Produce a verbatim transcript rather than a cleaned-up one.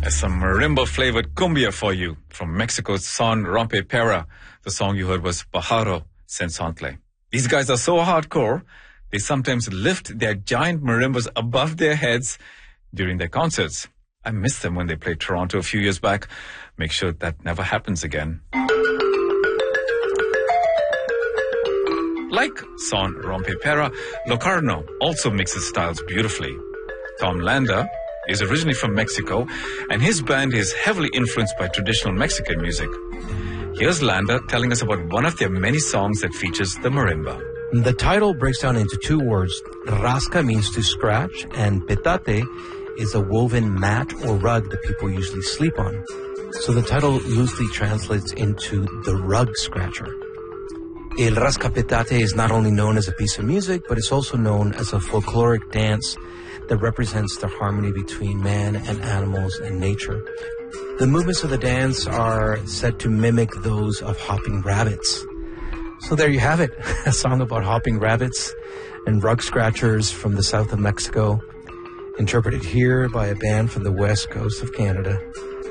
Some marimba-flavored cumbia for you from Mexico's Son Rompepera. The song you heard was Pájaro Sensible. These guys are so hardcore, they sometimes lift their giant marimbas above their heads during their concerts. I missed them when they played Toronto a few years back. Make sure that never happens again. Like Son Rompepera, Locarno also mixes styles beautifully. Tom Landa is originally from Mexico, and his band is heavily influenced by traditional Mexican music. Here's Landa telling us about one of their many songs that features the marimba. The title breaks down into two words. Rasca means to scratch, and petate is a woven mat or rug that people usually sleep on. So the title loosely translates into the rug scratcher. El rascapetate is not only known as a piece of music, but it's also known as a folkloric dance that represents the harmony between man and animals and nature. The movements of the dance are said to mimic those of hopping rabbits. So there you have it, a song about hopping rabbits and rug scratchers from the south of Mexico, interpreted here by a band from the west coast of Canada.